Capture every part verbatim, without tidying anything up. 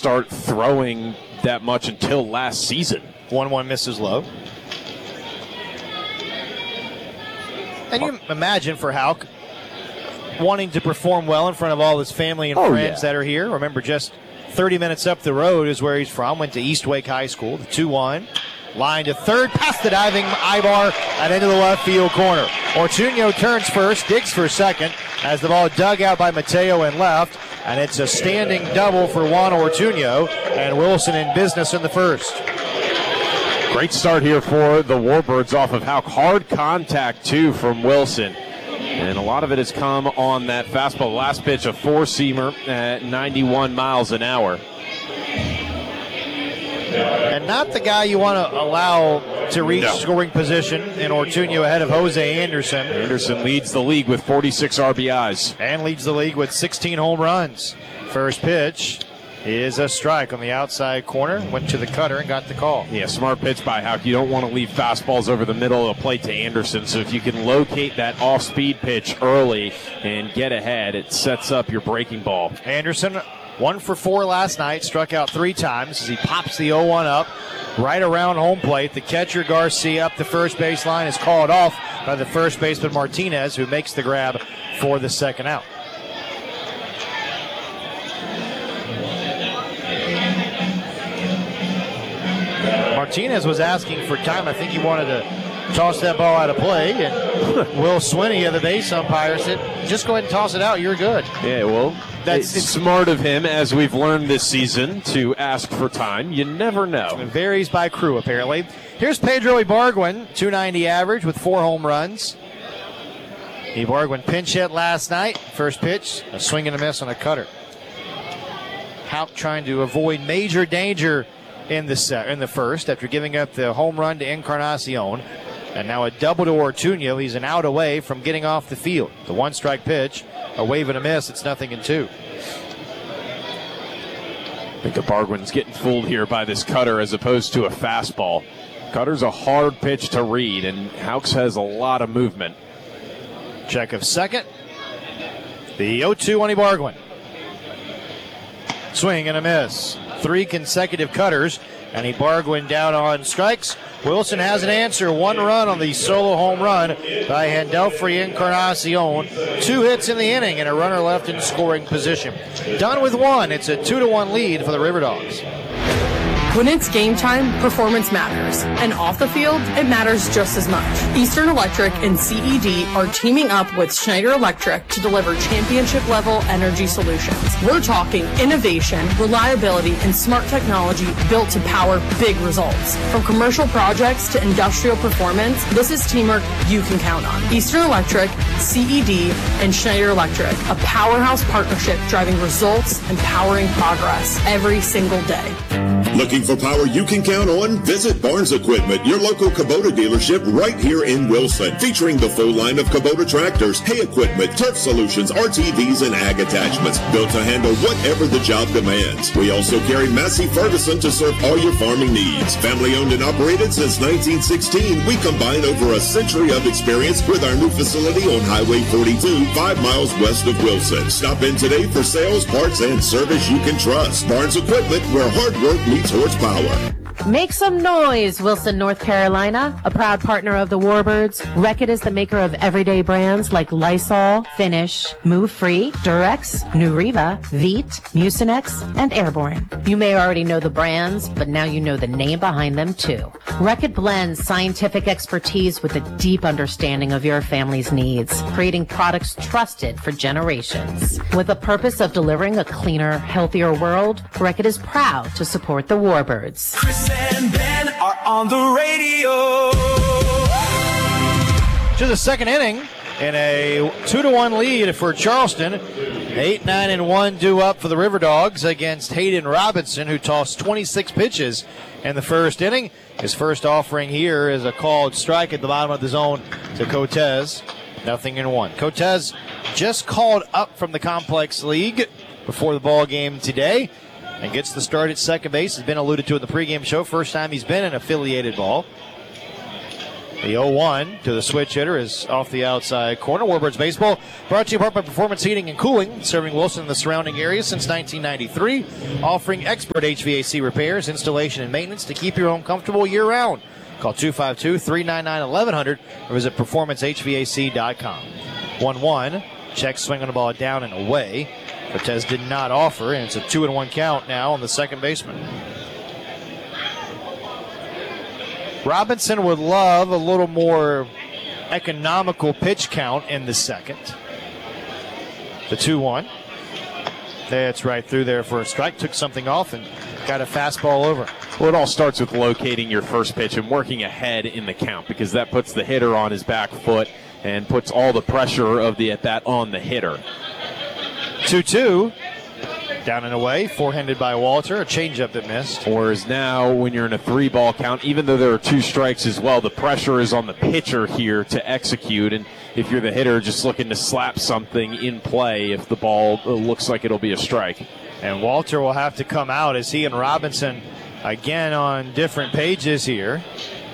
start throwing that much until last season. one one misses low. And you imagine for Houck wanting to perform well in front of all his family and oh, friends yeah. that are here. Remember, just thirty minutes up the road is where he's from. Went to East Wake High School. The two one. Line to third, past the diving Ibar and into the left field corner. Ortuño turns first, digs for second, as the ball dug out by Mateo and left, and it's a standing double for Juan Ortuño, and Wilson in business in the first. Great start here for the Warbirds off of Houck. Hard contact, too, from Wilson. And a lot of it has come on that fastball. Last pitch, a four-seamer at ninety-one miles an hour. And not the guy you want to allow to reach no. scoring position in Ortuño ahead of Jose Anderson. Anderson leads the league with forty-six R B Is. And leads the league with sixteen home runs. First pitch is a strike on the outside corner. Went to the cutter and got the call. Yeah, smart pitch by Houck. You don't want to leave fastballs over the middle of the plate to Anderson. So if you can locate that off-speed pitch early and get ahead, it sets up your breaking ball. Anderson, one for four last night, struck out three times as he pops the oh one up right around home plate. The catcher, Garcia, up the first base line is called off by the first baseman, Martinez, who makes the grab for the second out. Martinez was asking for time. I think he wanted to toss that ball out of play, and Will Swinney of the base umpire said, just go ahead and toss it out, you're good. Yeah, well, that's it's smart of him, as we've learned this season, to ask for time. You never know. It varies by crew, apparently. Here's Pedro Ibargüen, two ninety average with four home runs. Ibargüen pinch hit last night. First pitch, a swing and a miss on a cutter. Houck trying to avoid major danger in the set, in the first after giving up the home run to Encarnacion. And now a double to Ortuño. He's an out away from getting off the field. The one strike pitch, a wave and a miss. It's nothing in two. I think Ibargüen's getting fooled here by this cutter as opposed to a fastball. Cutter's a hard pitch to read, and Houck's has a lot of movement. Check of second. The oh two on Ibargüen. Swing and a miss. Three consecutive cutters, and Ibargüen down on strikes. Wilson has an answer. One run on the solo home run by Handelfrey Encarnacion. Two hits in the inning and a runner left in scoring position. Done with one. It's a two to one lead for the River Dogs. When it's game time, performance matters. And off the field, it matters just as much. Eastern Electric and C E D are teaming up with Schneider Electric to deliver championship-level energy solutions. We're talking innovation, reliability, and smart technology built to power big results. From commercial projects to industrial performance, this is teamwork you can count on. Eastern Electric, C E D, and Schneider Electric, a powerhouse partnership driving results and powering progress every single day. Looking for power you can count on? Visit Barnes Equipment, your local Kubota dealership right here in Wilson, featuring the full line of Kubota tractors, hay equipment, turf solutions, R T Vs, and ag attachments, built to handle whatever the job demands. We also carry Massey Ferguson to serve all your farming needs. Family owned and operated since nineteen sixteen, we combine over a century of experience with our new facility on Highway forty-two, five miles west of Wilson. Stop in today for sales, parts, and service you can trust. Barnes Equipment, where hard work meets horsepower. Make some noise, Wilson, North Carolina, a proud partner of the Warbirds. Reckitt is the maker of everyday brands like Lysol, Finish, Move Free, Durex, Nuriva, Veet, Mucinex, and Airborne. You may already know the brands, but now you know the name behind them too. Reckitt blends scientific expertise with a deep understanding of your family's needs, creating products trusted for generations. With the purpose of delivering a cleaner, healthier world, Reckitt is proud to support the Warbirds. Chris and Ben are on the radio. To the second inning in a two to one lead for Charleston. eight, nine, and one due up for the River Dogs against Hayden Robinson, who tossed twenty-six pitches in the first inning. His first offering here is a called strike at the bottom of the zone to Cotez. Nothing in one. Cotez just called up from the Complex League before the ball game today and gets the start at second base. Has been alluded to in the pregame show. First time he's been in affiliated ball. The oh one to the switch hitter is off the outside corner. Warbirds baseball brought to you in part by Performance Heating and Cooling, serving Wilson and the surrounding areas since nineteen ninety-three, offering expert H V A C repairs, installation, and maintenance to keep your home comfortable year-round. Call two five two, three nine nine, one one zero zero or visit performance h v a c dot com. one one, check swing on the ball down and away. Cortez did not offer, and it's a two and one count now on the second baseman. Robinson would love a little more economical pitch count in the second. The two one. That's right through there for a strike. Took something off and got a fastball over. Well, it all starts with locating your first pitch and working ahead in the count, because that puts the hitter on his back foot and puts all the pressure of the at-bat on the hitter. two two. Down and away, forehanded by Walter, a changeup that missed. Whereas now, when you're in a three-ball count, even though there are two strikes as well, the pressure is on the pitcher here to execute. And if you're the hitter, just looking to slap something in play if the ball looks like it'll be a strike. And Walter will have to come out as he and Robinson again on different pages here.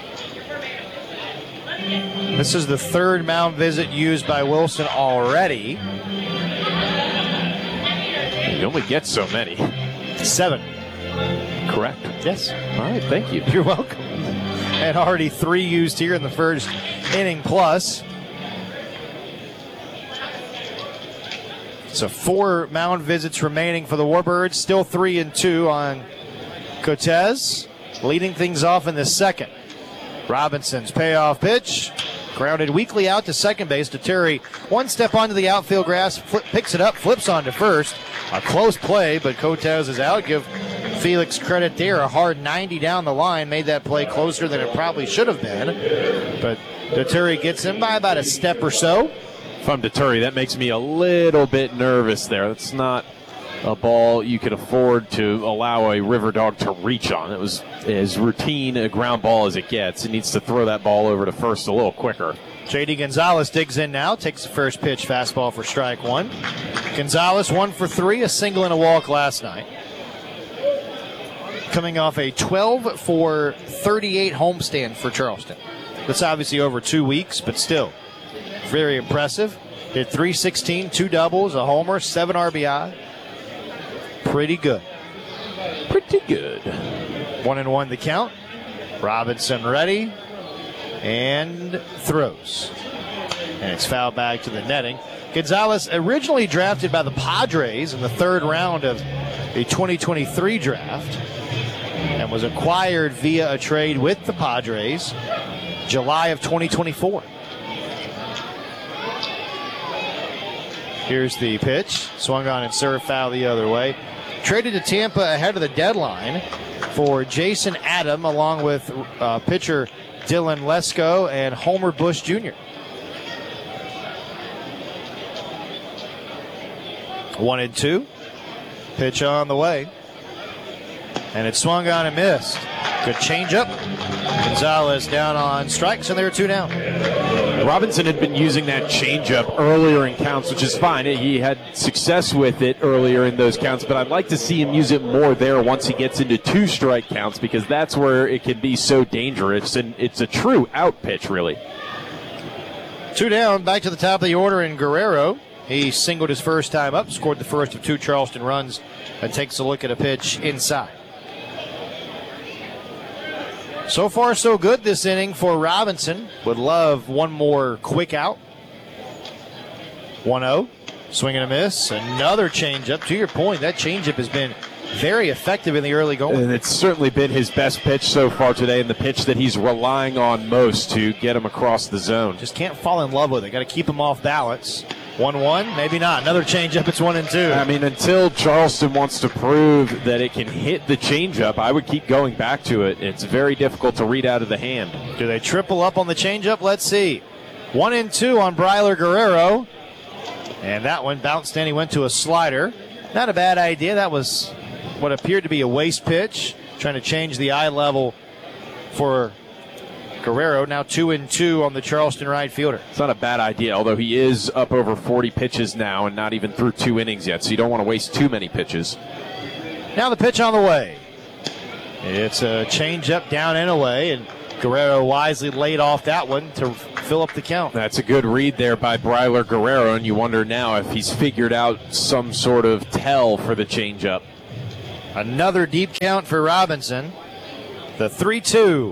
This is the third mound visit used by Wilson already. You only get so many. Seven. Correct. Yes. All right, thank you. You're welcome. And already three used here in the first inning plus. So four mound visits remaining for the Warbirds. Still three and two on Cortez. Leading things off in the second. Robinson's payoff pitch. Grounded weakly out to second base to Terry. One step onto the outfield grass, flip, picks it up, flips onto first. A close play, but Cortez is out. Give Felix credit there. A hard ninety down the line made that play closer than it probably should have been. But Terry gets him by about a step or so. If I'm Deturi, that makes me a little bit nervous there. That's not a ball you could afford to allow a River Dog to reach on. It was as routine a ground ball as it gets. It needs to throw that ball over to first a little quicker. J D Gonzalez digs in now, takes the first pitch, fastball for strike one. Gonzalez one for three, a single and a walk last night. Coming off a twelve for thirty-eight homestand for Charleston. That's obviously over two weeks, but still very impressive. Did three sixteen, two doubles, a homer, seven R B I. Pretty good. Pretty good. One and one the count. Robinson ready and throws. And it's fouled back to the netting. Gonzalez, originally drafted by the Padres in the third round of the twenty twenty-three draft, and was acquired via a trade with the Padres July of twenty twenty-four. Here's the pitch. Swung on and served foul the other way. Traded to Tampa ahead of the deadline for Jason Adam, along with uh, pitcher Dylan Lesko and Homer Bush Junior One and two. Pitch on the way. And it swung on and missed. Good changeup. Gonzalez down on strikes, and there are two down. Robinson had been using that changeup earlier in counts, which is fine. He had success with it earlier in those counts, but I'd like to see him use it more there once he gets into two strike counts, because that's where it can be so dangerous, and it's a true out pitch, really. Two down, back to the top of the order in Guerrero. He singled his first time up, scored the first of two Charleston runs, and takes a look at a pitch inside. So far, so good this inning for Robinson. Would love one more quick out. one oh. Swing and a miss. Another changeup. To your point, that changeup has been very effective in the early going. And it's certainly been his best pitch so far today, and the pitch that he's relying on most to get him across the zone. Just can't fall in love with it. Got to keep him off balance. one one, maybe not. Another changeup, it's one and two. I mean, until Charleston wants to prove that it can hit the changeup, I would keep going back to it. It's very difficult to read out of the hand. Do they triple up on the changeup? Let's see. One and two on Bryler Guerrero. And that one bounced in. He went to a slider. Not a bad idea. That was what appeared to be a waste pitch. Trying to change the eye level for Guerrero. Now two and two on the Charleston right fielder. It's not a bad idea, although he is up over forty pitches now and not even through two innings yet, so you don't want to waste too many pitches. Now the pitch on the way. It's a changeup down and away, and Guerrero wisely laid off that one to fill up the count. That's a good read there by Bryler Guerrero, and you wonder now if he's figured out some sort of tell for the changeup. Another deep count for Robinson. The three two.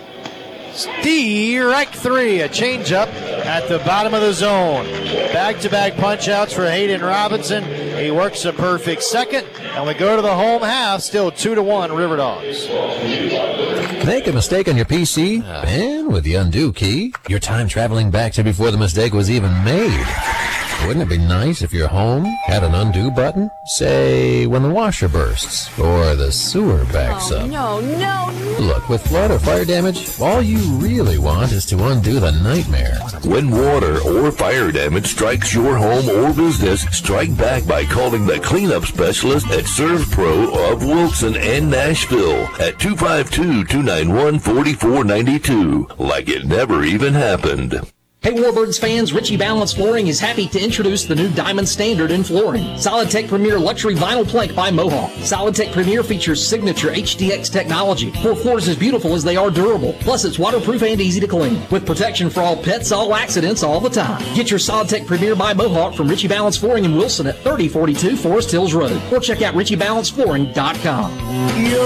Strike three, a changeup at the bottom of the zone. Back-to-back punch-outs for Hayden Robinson. He works a perfect second, and we go to the home half, still two to one River Dogs. Make a mistake on your P C, and with the undo key, your time traveling back to before the mistake was even made. Wouldn't it be nice if your home had an undo button? Say, when the washer bursts, or the sewer backs Oh, up. no, no, no. Look, with flood or fire damage, all you really want is to undo the nightmare. When water or fire damage strikes your home or business, strike back by calling the cleanup specialist at ServPro of Wilson and Nashville at two five two, two nine one, four four nine two, like it never even happened. Hey Warbirds fans, Ritchie Balance Flooring is happy to introduce the new Diamond Standard in flooring. SolidTech Premier Luxury Vinyl Plank by Mohawk. SolidTech Premier features signature H D X technology for floors as beautiful as they are durable. Plus it's waterproof and easy to clean. With protection for all pets, all accidents, all the time. Get your SolidTech Premier by Mohawk from Ritchie Balance Flooring in Wilson at thirty forty-two Forest Hills Road. Or check out ritchie balance flooring dot com.